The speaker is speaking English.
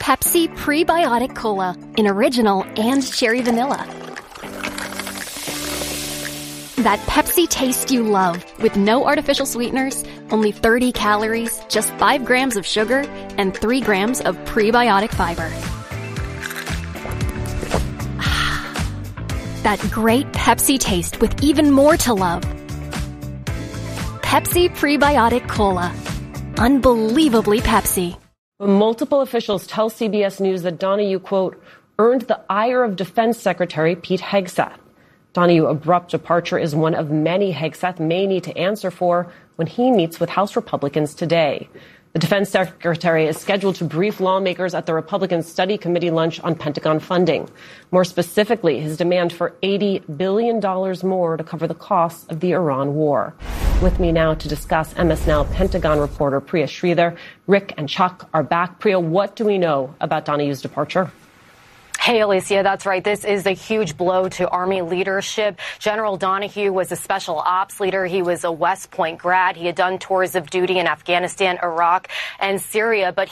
Pepsi Prebiotic Cola in original and cherry vanilla. That Pepsi taste you love, with no artificial sweeteners, only 30 calories, just 5 grams of sugar, and 3 grams of prebiotic fiber. That great Pepsi taste with even more to love. Pepsi Prebiotic Cola. Unbelievably Pepsi. Multiple officials tell CBS News that Donohue, quote, earned the ire of Defense Secretary Pete Hegseth. Donohue's abrupt departure is one of many Hegseth may need to answer for when he meets with House Republicans today. The Defense Secretary is scheduled to brief lawmakers at the Republican Study Committee lunch on Pentagon funding. More specifically, his demand for $80 billion more to cover the costs of the Iran war. With me now to discuss MS Now Pentagon reporter Priya Sridhar. Rick and Chuck are back. Priya, what do we know about Donohue's departure? Hey, Alicia, that's right. This is a huge blow to Army leadership. General Donohue was a special ops leader. He was a West Point grad. He had done tours of duty in Afghanistan, Iraq, and Syria, but